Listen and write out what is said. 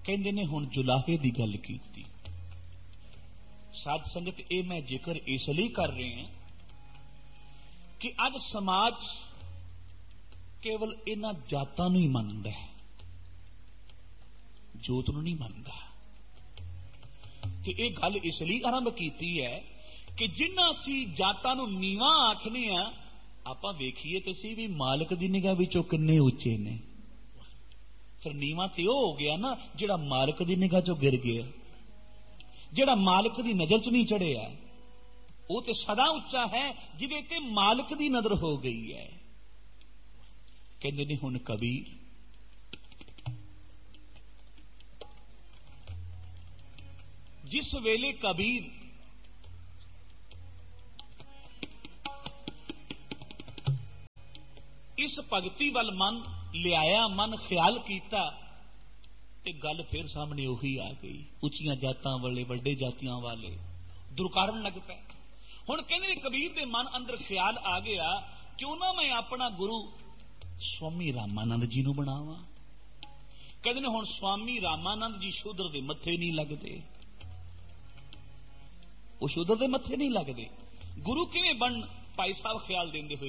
کہندے نے ہن جلاہے دی گل کیتی. ساتھ سنگت اے میں ذکر اس لیے کر رہے ہیں کہ اج سماج کیول انہاں جاتاں نوں ہی مندا ہے، جوت نوں نہیں مندا. تے اے گل اس لیے آرمب کیتی ہے کہ جنہاں سی جاتاں نوں نیواں آکھنے ہاں آپاں ویکھیے تے سی بھی مالک دی نگاہ وچوں کنے اونچے نے. پھر نیواں تے او ہو گیا نا جڑا مالک دی نگاہ چوں گر گیا، جڑا مالک دی نظر چ نہیں چڑھیا وہ تے سدا اچا ہے جدے تے مالک دی نظر ہو گئی ہے. کہندے نے ہن کبیر جس ویلے کبیر اس بھگتی ول من لیا، من خیال کیتا تے گل پھر سامنے وہی آ گئی. اچیاں جاتاں والے وڈے جاتیاں والے درکارن لگ پے. ہن کہندے کبیر دے من اندر خیال آ گیا کیوں نہ میں اپنا گرو سوامی رامانند جی نو بناواں. کہندے نے ہن سوامی رامانند جی شودر دے متھے نہیں لگدے، وہ شودر دے متھے نہیں لگدے. گرو کیویں بن؟ بھائی صاحب خیال دیندے ہوئے